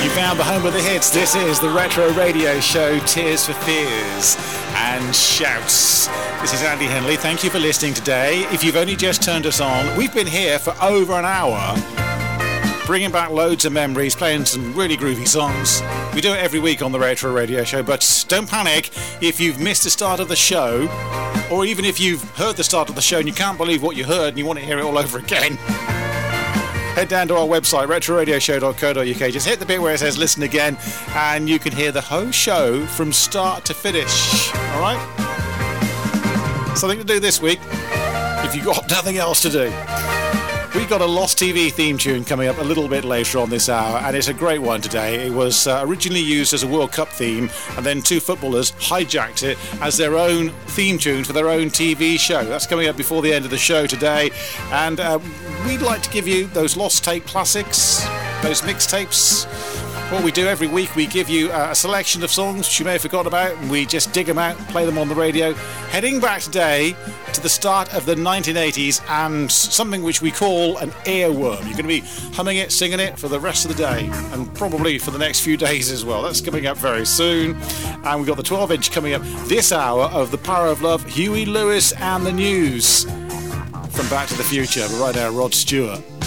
You found the home of the hits. This is the Retro Radio Show, Tears for Fears and Shouts. This is Andy Henley. Thank you for listening today. If you've only just turned us on, we've been here for over an hour, bringing back loads of memories, playing some really groovy songs. We do it every week on the Retro Radio Show, but don't panic if you've missed the start of the show, or even if you've heard the start of the show and you can't believe what you heard and you want to hear it all over again. Head down to our website, retroradioshow.co.uk. Just hit the bit where it says listen again, and you can hear the whole show from start to finish. All right? Something to do this week if you've got nothing else to do. We've got a Lost TV theme tune coming up a little bit later on this hour, and it's a great one today. It was originally used as a World Cup theme, and then two footballers hijacked it as their own theme tune for their own TV show. That's coming up before the end of the show today, and we'd like to give you those Lost Tape classics, those mixtapes. What we do every week, we give you a selection of songs which you may have forgotten about, and we just dig them out and play them on the radio. Heading back today to the start of the 1980s and something which we call an earworm. You're going to be humming it, singing it for the rest of the day, and probably for the next few days as well. That's coming up very soon. And we've got the 12-inch coming up this hour of The Power of Love, Huey Lewis and the News from Back to the Future. But right now, Rod Stewart.